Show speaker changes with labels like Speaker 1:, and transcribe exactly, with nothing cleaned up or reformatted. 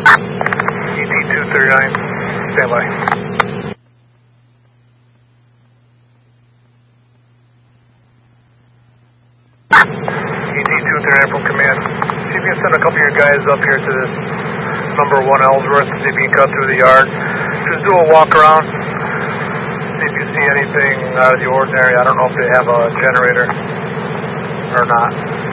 Speaker 1: E T two thirty-nine, stand by. E T two thirty-nine from command. See if you can send a couple of your guys up here to this number one Ellsworth, see if you can cut through the yard. Just do a walk around, see if you see anything out of the ordinary. I don't know if they have a generator or not.